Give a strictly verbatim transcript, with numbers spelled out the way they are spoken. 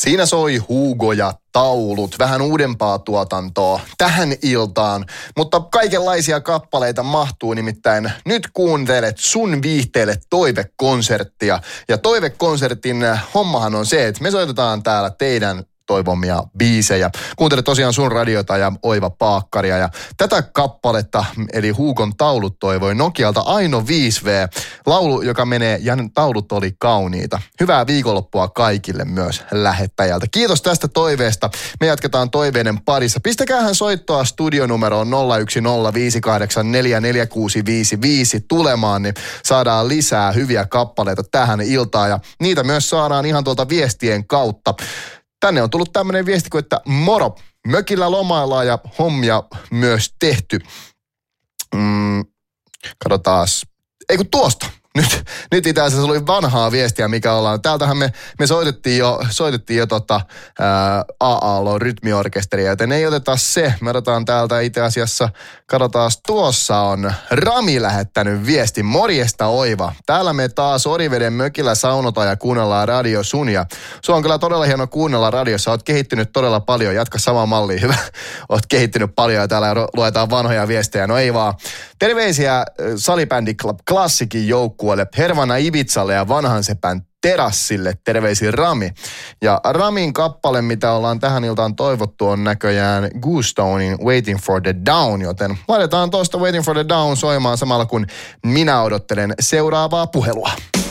Siinä soi Hugo ja Taulut, vähän uudempaa tuotantoa tähän iltaan, mutta kaikenlaisia kappaleita mahtuu, nimittäin nyt kuuntelet sun viihteelle toivekonserttia. Ja toivekonsertin hommahan on se, että me soitetaan täällä teidän toivomia biisejä. Kuuntelet tosiaan sun radiota ja Oiva Paakkaria. Ja tätä kappaletta, eli Hugon Taulut toivoi Nokialta Aino viisi V. Laulu, joka menee, ja taulut oli kauniita. Hyvää viikonloppua kaikille myös lähettäjältä. Kiitos tästä toiveesta. Me jatketaan toiveiden parissa. Pistäkäähän soittoa studionumeroon nolla yksi nolla viisi kahdeksan neljä neljä kuusi viisi viisi tulemaan, niin saadaan lisää hyviä kappaleita tähän iltaan. Ja niitä myös saadaan ihan tuolta viestien kautta. Tänne on tullut tämmöinen viesti kuin, että moro, mökillä lomaillaan ja hommia myös tehty. Mm, katsotaas, ei kun tuosta. Nyt, nyt itse asiassa oli vanhaa viestiä, mikä ollaan. Täältähän me, me soitettiin jo, soitettiin jo tota, ää, A A L rytmiorkesteria, joten ei oteta se. Me otetaan täältä itse asiassa, katsotaan, tuossa on Rami lähettänyt viesti. Morjesta Oiva. Täällä me taas Oriveden mökillä saunotaan ja kuunnellaan Radio Sunia. Sua on kyllä todella hieno kuunnella radiossa. Oot kehittynyt todella paljon. Jatka sama malli. Hyvä. Oot kehittynyt paljon ja täällä luetaan vanhoja viestejä. No ei vaan. Terveisiä Salibändi Club Classicin joukkueelle, Hervana Ibitsalle ja vanhan sepän Terassille. Terveisiä Rami. Ja Ramin kappale, mitä ollaan tähän iltaan toivottu, on näköjään Goostonein Waiting for the Dawn, joten laitetaan tuosta Waiting for the Dawn soimaan samalla kun minä odottelen seuraavaa puhelua.